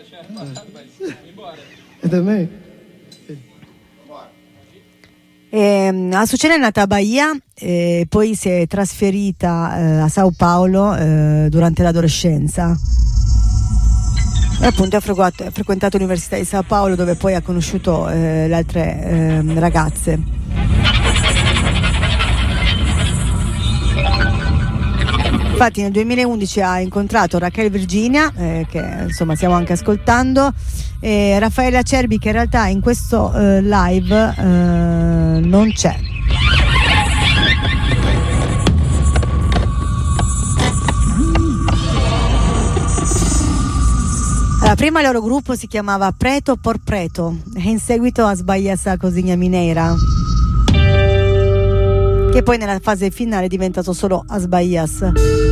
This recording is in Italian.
E também. Azucena è nata a Bahia e poi si è trasferita a Sao Paolo durante l'adolescenza. E appunto ha frequentato l'Università di Sao Paolo, dove poi ha conosciuto le altre ragazze. Infatti nel 2011 ha incontrato Raquel Virginia, che insomma stiamo anche ascoltando, e Raffaella Cerbi, che in realtà in questo live non c'è. Allora, prima il loro gruppo si chiamava Preto por Preto e in seguito a Sbaglias a Cozinha Mineira, che poi nella fase finale è diventato solo As Bahias.